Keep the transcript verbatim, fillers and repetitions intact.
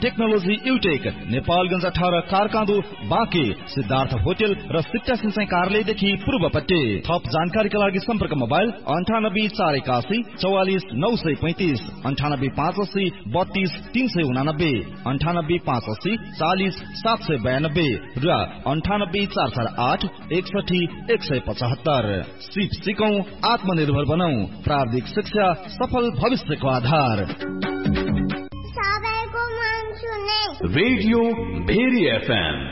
Technology युटेक Nepalgunj अठारह कारकाँदो Banke Siddhartha hotel र शिक्षा सिंचाई कार्यालयदेखि पूर्वपट्टि। थप जानकारीका लागि सम्पर्क मोबाइल अन्ठानब्बे चार एकासी चौवालिस नौ सय पैंतिस अन्ठानब्बे पाँच अस्सी बत्तीस तीन सय उनानब्बे अन्ठानब्बे पाँच अस्सी चालिस सात सय बयानब्बे र अन्ठानब्बे चार चार आठ एकसठी एक सय पचहत्तर। सिप सिकौं आत्मनिर्भर बनौ। प्राविधिक शिक्षा सफल भविष्यको आधार। Radio very FM